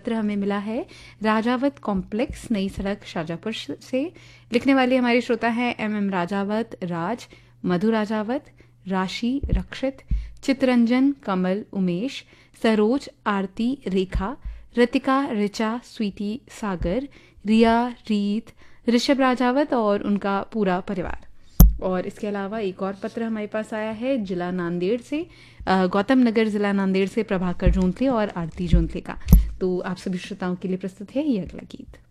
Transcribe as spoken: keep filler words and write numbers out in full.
पत्र हमें मिला है राजावत कॉम्प्लेक्स, नई सड़क, शाजापुर से। लिखने वाले हमारे श्रोता हैं एम एम राजावत, राज, मधु राजावत, राशि, रक्षित, चितरंजन, कमल, उमेश, सरोज, आरती, रेखा, रतिका, ऋचा, स्वीटी, सागर, रिया, रीत, ऋषभ राजावत और उनका पूरा परिवार। और इसके अलावा एक और पत्र हमारे पास आया है जिला नांदेड़ से, गौतम नगर जिला नांदेड़ से प्रभाकर जोंतले और आरती जोंतले का। तो आप सभी श्रोताओं के लिए प्रस्तुत है ये अगला गीत।